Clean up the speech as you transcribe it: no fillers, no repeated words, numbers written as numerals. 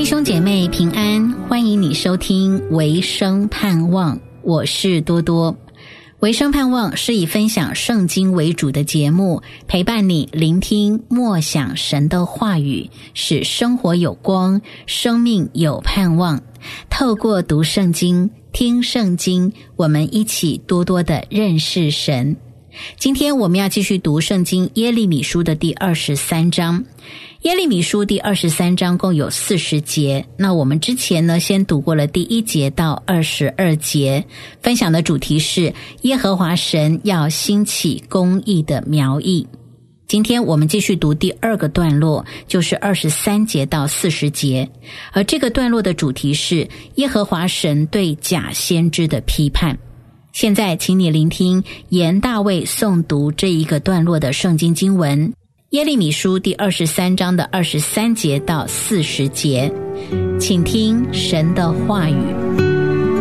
弟兄姐妹平安，欢迎你收听维生盼望，我是多多。维生盼望是以分享圣经为主的节目，陪伴你聆听默想神的话语，使生活有光，生命有盼望。透过读圣经、听圣经，我们一起多多的认识神。今天我们要继续读圣经耶利米书的第23章。耶利米书第23章共有40节，那我们之前呢先读过了第1节到22节，分享的主题是耶和华神要兴起公义的苗裔。今天我们继续读第2个段落，就是23节到40节，而这个段落的主题是耶和华神对假先知的批判。现在请你聆听严大卫诵读这一个段落的圣经经文，耶利米书第23章的23节到40节，请听神的话语。